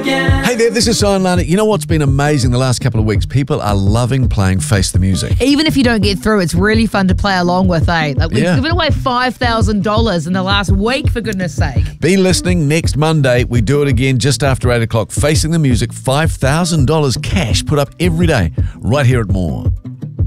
again. Hey there, this is Sion Lana. You know what's been amazing the last couple of weeks? People are loving playing Face the Music. Even if you don't get through, it's really fun to play along with, eh? Like, we've given away $5,000 in the last week, for goodness sake. Be listening next Monday. We do it again just after 8 o'clock. Facing the Music, $5,000 cash put up every day right here at More.